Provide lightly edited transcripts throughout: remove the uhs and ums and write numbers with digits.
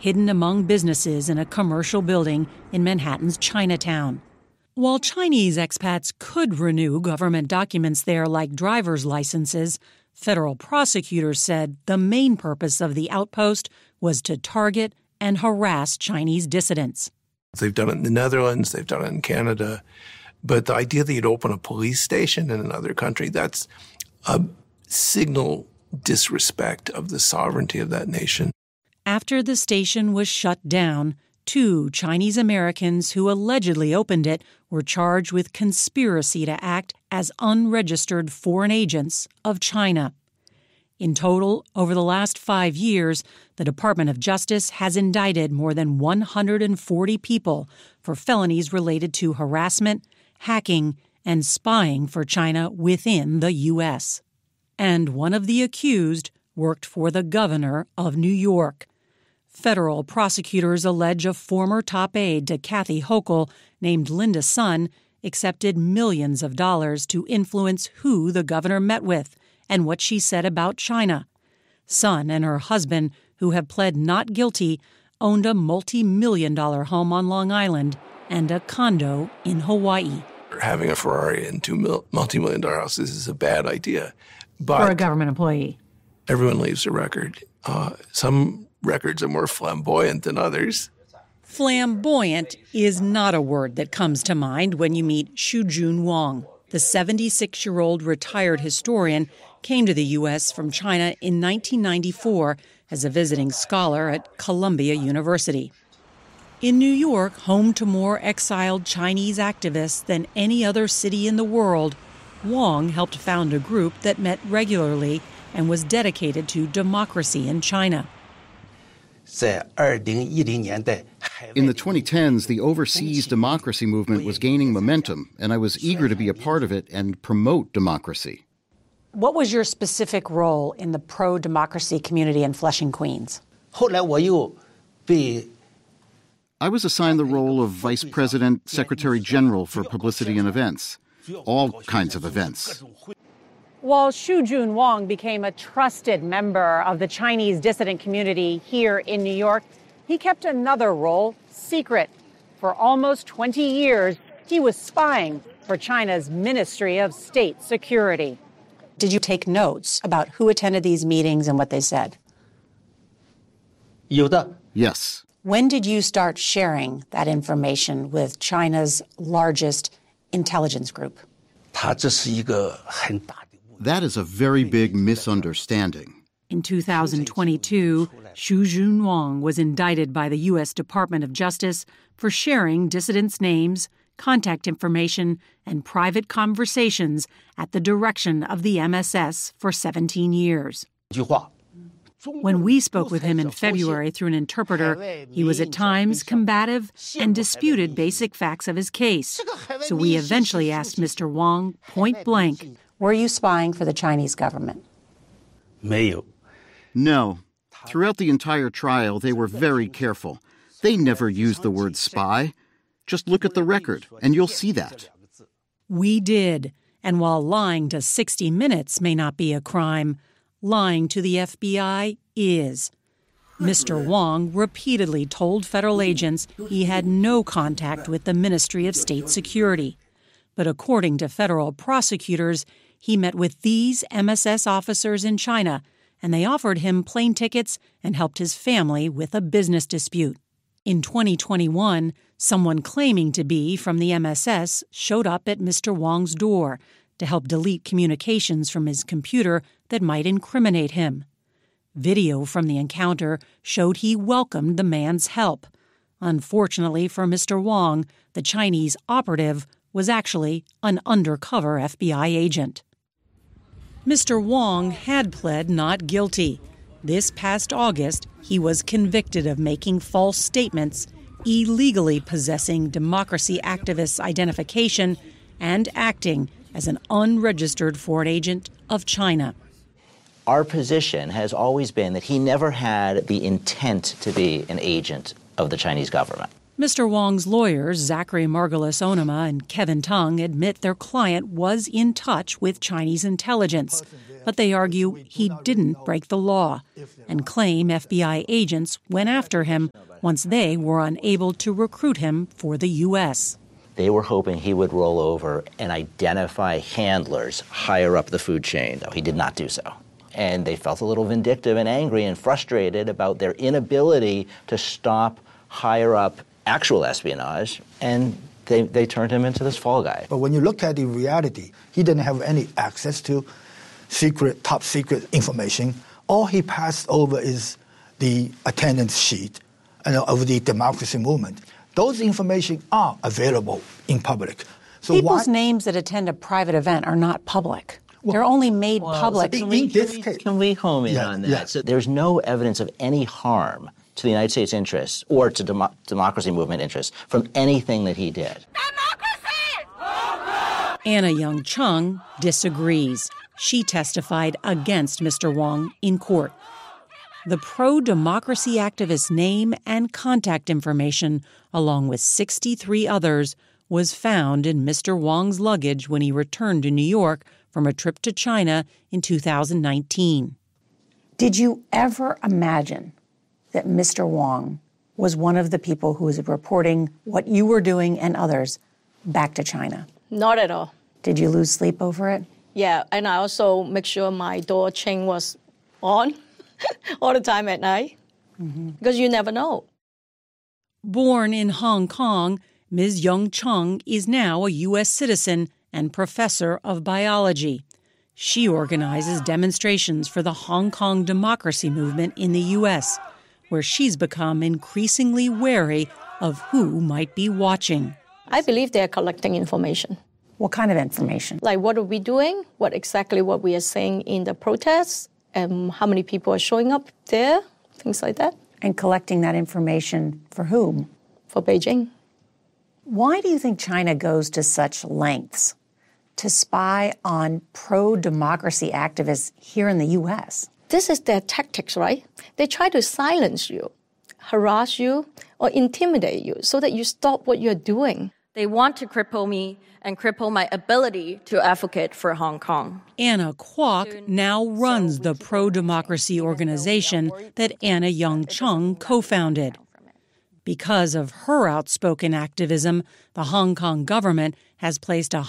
hidden among businesses in a commercial building in Manhattan's Chinatown. While Chinese expats could renew government documents there like driver's licenses, federal prosecutors said the main purpose of the outpost was to target and harass Chinese dissidents. They've done it in the Netherlands, they've done it in Canada. But the idea that you'd open a police station in another country, that's a signal disrespect of the sovereignty of that nation. After the station was shut down, 2 Chinese Americans who allegedly opened it were charged with conspiracy to act as unregistered foreign agents of China. In total, over the last 5 years, the Department of Justice has indicted more than 140 people for felonies related to harassment, hacking, and spying for China within the U.S. And one of the accused worked for the governor of New York. Federal prosecutors allege a former top aide to Kathy Hochul named Linda Sun accepted millions of dollars to influence who the governor met with and what she said about China. Sun and her husband, who have pled not guilty, owned a multi-million-dollar home on Long Island and a condo in Hawaii. Having a Ferrari and 2 multi-million-dollar houses is a bad idea. But for a government employee. Everyone leaves a record. Some records are more flamboyant than others. Flamboyant is not a word that comes to mind when you meet Shujun Wang. The 76-year-old retired historian came to the U.S. from China in 1994 as a visiting scholar at Columbia University. In New York, home to more exiled Chinese activists than any other city in the world, Wang helped found a group that met regularly and was dedicated to democracy in China. In the 2010s, the overseas democracy movement was gaining momentum, and I was eager to be a part of it and promote democracy. What was your specific role in the pro-democracy community in Flushing, Queens? I was assigned the role of Vice President, Secretary General for Publicity and Events. All kinds of events. While Shujun Wang became a trusted member of the Chinese dissident community here in New York, he kept another role secret. For almost 20 years, he was spying for China's Ministry of State Security. Did you take notes about who attended these meetings and what they said? Yes. When did you start sharing that information with China's largest intelligence group? That is a very big misunderstanding. In 2022, Shujun Wang was indicted by the U.S. Department of Justice for sharing dissidents' names, contact information, and private conversations at the direction of the MSS for 17 years. When we spoke with him in February through an interpreter, he was at times combative and disputed basic facts of his case. So we eventually asked Mr. Wang point blank, were you spying for the Chinese government? No. Throughout the entire trial, they were very careful. They never used the word spy. Just look at the record, and you'll see that. We did. And while lying to 60 Minutes may not be a crime, lying to the FBI is. Mr. Wang repeatedly told federal agents he had no contact with the Ministry of State Security. But according to federal prosecutors, he met with these MSS officers in China, and they offered him plane tickets and helped his family with a business dispute. In 2021, someone claiming to be from the MSS showed up at Mr. Wang's door to help delete communications from his computer that might incriminate him. Video from the encounter showed he welcomed the man's help. Unfortunately for Mr. Wang, the Chinese operative was actually an undercover FBI agent. Mr. Wang had pled not guilty. This past August, he was convicted of making false statements, illegally possessing democracy activists' identification, and acting as an unregistered foreign agent of China. Our position has always been that he never had the intent to be an agent of the Chinese government. Mr. Wong's lawyers, Zachary Margulis Onama and Kevin Tung, admit their client was in touch with Chinese intelligence, but they argue he didn't break the law and claim FBI agents went after him once they were unable to recruit him for the U.S. They were hoping he would roll over and identify handlers higher up the food chain, though he did not do so. And they felt a little vindictive and angry and frustrated about their inability to stop higher up actual espionage, and they turned him into this fall guy. But when you look at the reality, he didn't have any access to top secret information. All he passed over is the attendance sheet of the democracy movement. Those information are available in public. So people's names that attend a private event are not public. They're only made public. Can we home in on that? Yeah. So there's no evidence of any harm to the United States interests or to democracy movement interests from anything that he did. Anna Young Chung disagrees. She testified against Mr. Wong in court. The pro-democracy activist's name and contact information, along with 63 others, was found in Mr. Wong's luggage when he returned to New York from a trip to China in 2019. Did you ever imagine that Mr. Wong was one of the people who was reporting what you were doing and others back to China? Not at all. Did you lose sleep over it? Yeah, and I also make sure my door chain was on all the time at night, because you never know. Born in Hong Kong, Ms. Young Chung is now a U.S. citizen and professor of biology. She organizes demonstrations for the Hong Kong democracy movement in the U.S., where she's become increasingly wary of who might be watching. I believe they're collecting information. What kind of information? Like, what are we doing? What we are saying in the protests? And how many people are showing up there? Things like that. And collecting that information for whom? For Beijing. Why do you think China goes to such lengths to spy on pro-democracy activists here in the U.S.? This is their tactics, right? They try to silence you, harass you, or intimidate you so that you stop what you're doing. They want to cripple me and cripple my ability to advocate for Hong Kong. Anna Kwok now runs the pro-democracy organization that Anna Young Chung co-founded. Because of her outspoken activism, the Hong Kong government has placed a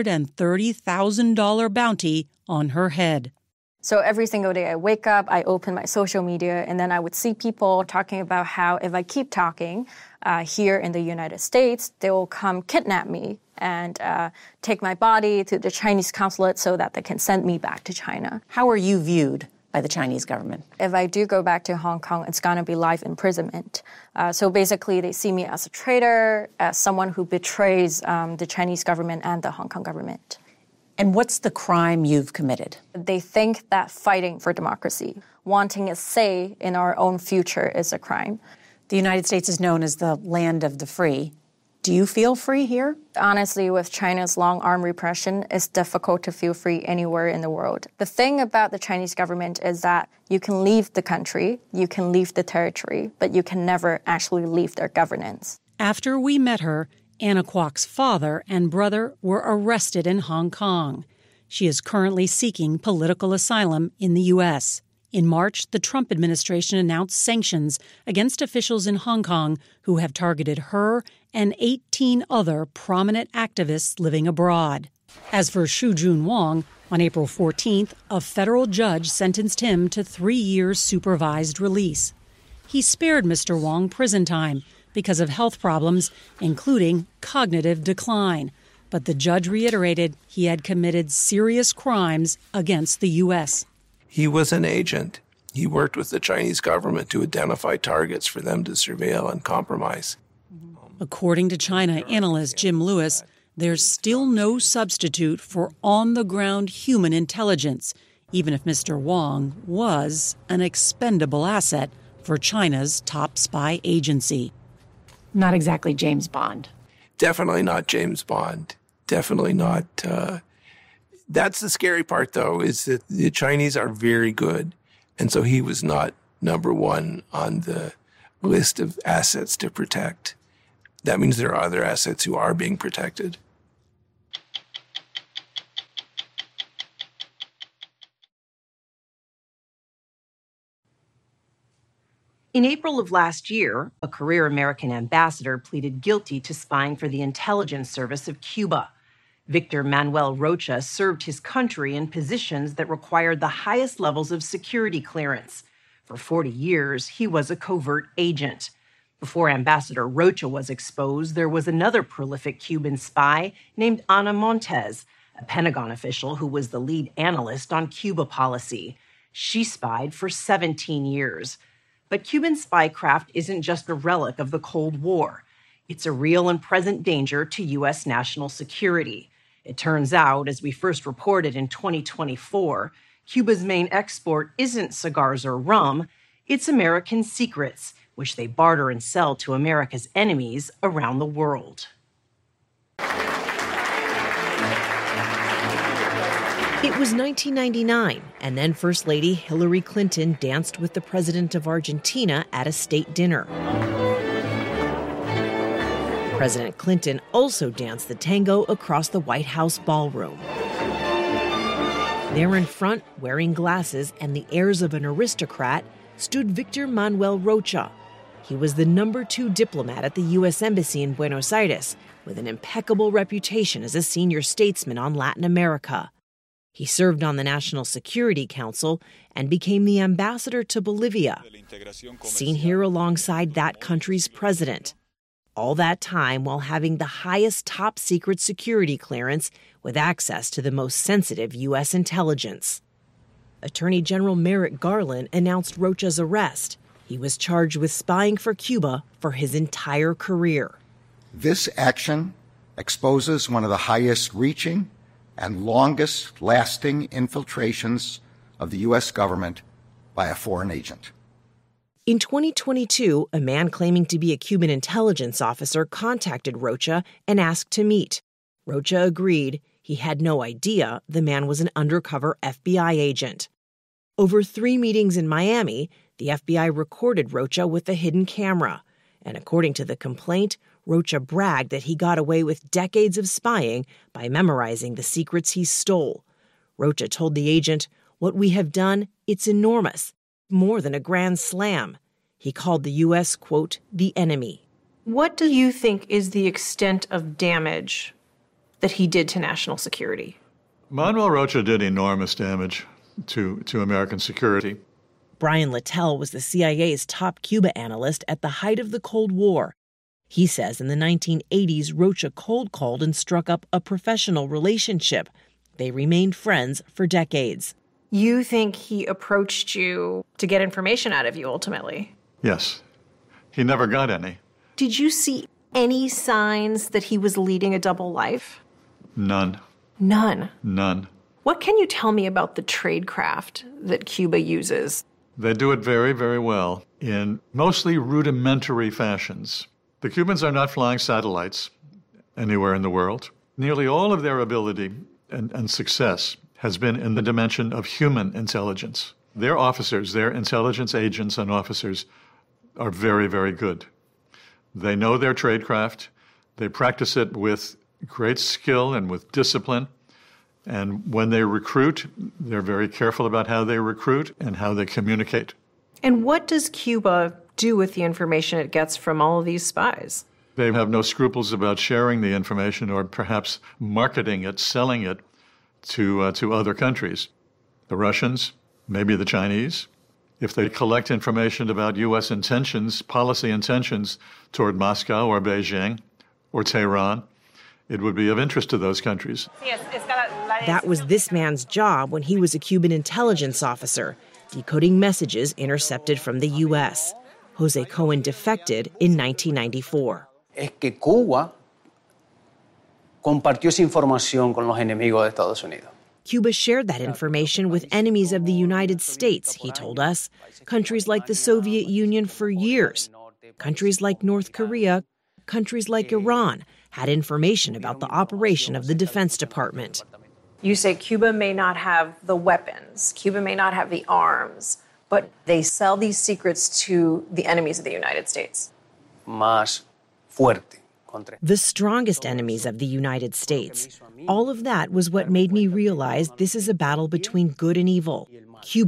$130,000 bounty on her head. So every single day I wake up, I open my social media, and then I would see people talking about how if I keep talking here in the United States, they will come kidnap me and take my body to the Chinese consulate so that they can send me back to China. How are you viewed by the Chinese government? If I do go back to Hong Kong, it's going to be life imprisonment. So basically, they see me as a traitor, as someone who betrays the Chinese government and the Hong Kong government. And what's the crime you've committed? They think that fighting for democracy, wanting a say in our own future is a crime. The United States is known as the land of the free. Do you feel free here? Honestly, with China's long-arm repression, it's difficult to feel free anywhere in the world. The thing about the Chinese government is that you can leave the country, you can leave the territory, but you can never actually leave their governance. After we met her, Anna Kwok's father and brother were arrested in Hong Kong. She is currently seeking political asylum in the U.S. In March, the Trump administration announced sanctions against officials in Hong Kong who have targeted her and 18 other prominent activists living abroad. As for Xu Jun Wang, on April 14th, a federal judge sentenced him to 3 years supervised release. He spared Mr. Wang prison time because of health problems, including cognitive decline. But the judge reiterated he had committed serious crimes against the U.S. He was an agent. He worked with the Chinese government to identify targets for them to surveil and compromise. According to China analyst Jim Lewis, there's still no substitute for on-the-ground human intelligence, even if Mr. Wang was an expendable asset for China's top spy agency. Not exactly James Bond. Definitely not James Bond. Definitely not. That's the scary part, though, is that the Chinese are very good. And so he was not number one on the list of assets to protect. that means there are other assets who are being protected. In April of last year, a career American ambassador pleaded guilty to spying for the intelligence service of Cuba. Victor Manuel Rocha served his country in positions that required the highest levels of security clearance. For 40 years, he was a covert agent. Before Ambassador Rocha was exposed, there was another prolific Cuban spy named Ana Montes, a Pentagon official who was the lead analyst on Cuba policy. She spied for 17 years. But Cuban spycraft isn't just a relic of the Cold War. It's a real and present danger to U.S. national security. It turns out, as we first reported in 2024, Cuba's main export isn't cigars or rum, it's American secrets, which they barter and sell to America's enemies around the world. It was 1999, and then First Lady Hillary Clinton danced with the president of Argentina at a state dinner. President Clinton also danced the tango across the White House ballroom. There in front, wearing glasses and the airs of an aristocrat, stood Victor Manuel Rocha. He was the #2 diplomat at the U.S. Embassy in Buenos Aires, with an impeccable reputation as a senior statesman on Latin America. He served on the National Security Council and became the ambassador to Bolivia, seen here alongside that country's president. All that time while having the highest top-secret security clearance with access to the most sensitive U.S. intelligence. Attorney General Merrick Garland announced Rocha's arrest. He was charged with spying for Cuba for his entire career. This action exposes one of the highest-reaching and longest-lasting infiltrations of the U.S. government by a foreign agent. In 2022, a man claiming to be a Cuban intelligence officer contacted Rocha and asked to meet. Rocha agreed. He had no idea the man was an undercover FBI agent. Over 3 meetings in Miami, the FBI recorded Rocha with a hidden camera. And according to the complaint, Rocha bragged that he got away with decades of spying by memorizing the secrets he stole. Rocha told the agent, "What we have done, it's enormous, more than a grand slam." He called the U.S., quote, the enemy. What do you think is the extent of damage that he did to national security? Manuel Rocha did enormous damage to American security. Brian Littell was the CIA's top Cuba analyst at the height of the Cold War. He says in the 1980s, Rocha cold called and struck up a professional relationship. They remained friends for decades. You think he approached you to get information out of you ultimately? Yes. He never got any. Did you see any signs that he was leading a double life? None. None? None. What can you tell me about the tradecraft that Cuba uses? They do it very, very well in mostly rudimentary fashions. The Cubans are not flying satellites anywhere in the world. Nearly all of their ability and success has been in the dimension of human intelligence. Their officers, their intelligence agents and officers are very, very good. They know their tradecraft. They practice it with great skill and with discipline. And when they recruit, they're very careful about how they recruit and how they communicate. And what does Cuba do with the information it gets from all of these spies? They have no scruples about sharing the information or perhaps marketing it, selling it to other countries. The Russians, maybe the Chinese. If they collect information about U.S. intentions, policy intentions toward Moscow or Beijing or Tehran, it would be of interest to those countries. That was this man's job when he was a Cuban intelligence officer, decoding messages intercepted from the U.S. Jose Cohen defected in 1994. Es que Cuba compartió esa información con los enemigos de Estados Unidos. Cuba shared that information with enemies of the United States, he told us. Countries like the Soviet Union for years. Countries like North Korea, countries like Iran had information about the operation of the Defense Department. You say Cuba may not have the weapons, Cuba may not have the arms, but they sell these secrets to the enemies of the United States. Más fuerte. The strongest enemies of the United States. All of that was what made me realize this is a battle between good and evil.